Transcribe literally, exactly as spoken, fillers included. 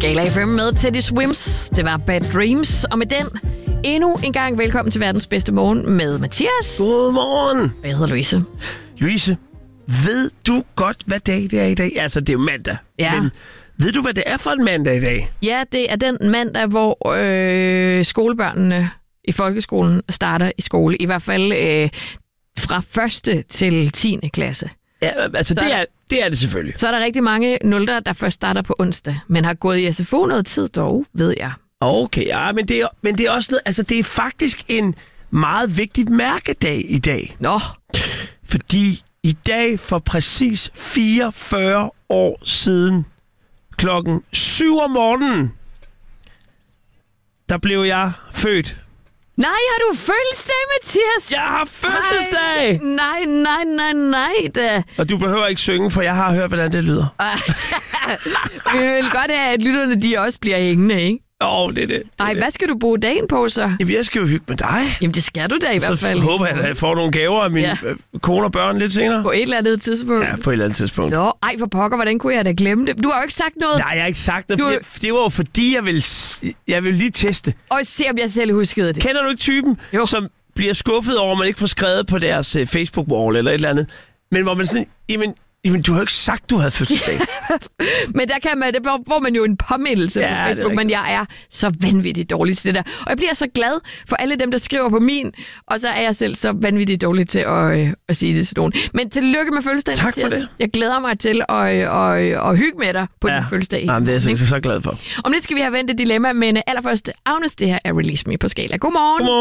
Skala F M med Teddy Swims. Det var Bad Dreams. Og med den, endnu en gang velkommen til verdens bedste morgen med Mathias. Godmorgen. Jeg hedder Louise. Louise, ved du godt, hvad dag det er i dag? Altså, det er jo mandag. Ja. Men ved du, hvad det er for en mandag i dag? Ja, det er den mandag, hvor øh, skolebørnene i folkeskolen starter i skole. I hvert fald øh, fra første til tiende klasse. Ja, altså, det er, det er det selvfølgelig. Så er der rigtig mange nulter, der først starter på onsdag, men har gået i S F O noget tid dog, ved jeg. Okay, ja, men det er, men det er også noget, altså, det er faktisk en meget vigtig mærkedag i dag. Nå. Fordi i dag for præcis fireogfyrre år siden, klokken syv om morgenen, der blev jeg født. Nej, har du fødselsdag, Mathias? Jeg har fødselsdag! Nej, nej, nej, nej da. Og du behøver ikke synge, for jeg har hørt, hvordan det lyder. Vi vil godt have, at lytterne de også bliver hængende, ikke? Åh, oh, det er det. Ej, hvad skal du bruge dagen på, så? Jamen, jeg skal jo hygge med dig. Jamen, det skal du da i hvert fald. Så håber jeg, at jeg får nogle gaver af mine Ja. ja. kone og børn lidt senere. På et eller andet tidspunkt. Ja, på et eller andet tidspunkt. Nå, ej, for pokker, hvordan kunne jeg da glemme det? Du har jo ikke sagt noget. Nej, jeg har ikke sagt det. Du... Det, det var jo fordi, jeg vil, jeg vil lige teste. Og se, om jeg selv huskede det. Kender du ikke typen, jo. som bliver skuffet over, at man ikke får skrevet på deres uh, Facebook-wall eller et eller andet? Men hvor man sådan, jamen, jamen, du har jo ikke sagt, du havde fødselsdag. Men der kan man, det får man jo en påmindelse ja, på Facebook, men jeg er så vanvittigt dårlig til det der. Og jeg bliver så glad for alle dem, der skriver på min, og så er jeg selv så vanvittigt dårlig til at, øh, at sige det til nogen. Men tillykke med fødselsdagen. Tak for det. Jeg glæder mig til at, at, at, at hygge med dig på ja. din fødselsdag. Jamen, det er jeg så, så glad for. Om lidt skal vi have vendt et dilemma, men allerførst, Agnes, det her er Release Me på Skala. Godmorgen. Godmorgen.